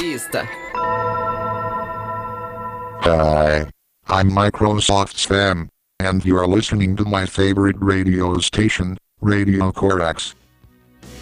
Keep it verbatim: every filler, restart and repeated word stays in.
vista. Hi, I'm Microsoft Spam, and you're listening to my favorite radio station, Radio Corax.